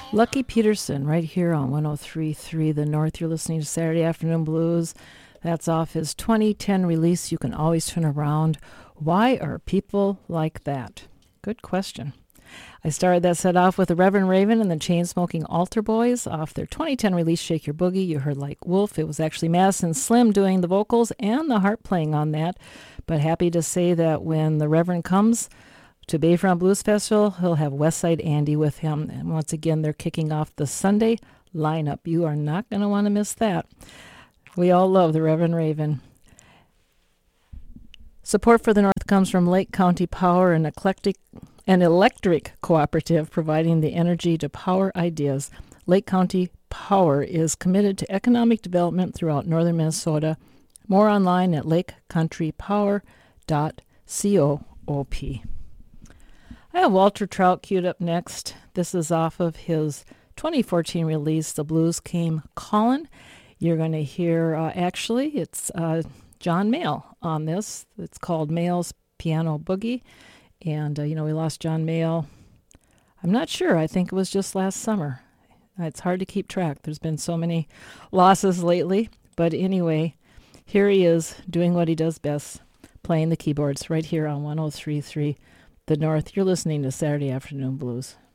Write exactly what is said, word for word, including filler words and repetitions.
Lucky Peterson, right here on one oh three point three The North. You're listening to Saturday Afternoon Blues. That's off his twenty ten release, You Can Always Turn Around. Why are people like that? Good question. I started that set off with the Reverend Raven and the Chain-Smoking Altar Boys off their twenty ten release, Shake Your Boogie. You heard Like Wolf. It was actually Madison Slim doing the vocals and the harp playing on that. But happy to say that when the Reverend comes to Bayfront Blues Festival, he'll have Westside Andy with him. And once again, they're kicking off the Sunday lineup. You are not going to want to miss that. We all love the Reverend Raven. Support for the North comes from Lake County Power, an eclectic an electric cooperative providing the energy to power ideas. Lake County Power is committed to economic development throughout northern Minnesota. More online at lake country power dot coop. I have Walter Trout queued up next. This is off of his twenty fourteen release, The Blues Came Callin'. You're going to hear, uh, actually, it's uh, John Mayall on this. It's called Mayall's Piano Boogie. And, uh, you know, we lost John Mayall. I'm not sure. I think it was just last summer. It's hard to keep track. There's been so many losses lately. But anyway, here he is doing what he does best, playing the keyboards right here on one oh three point three The North. You're listening to Saturday Afternoon Blues.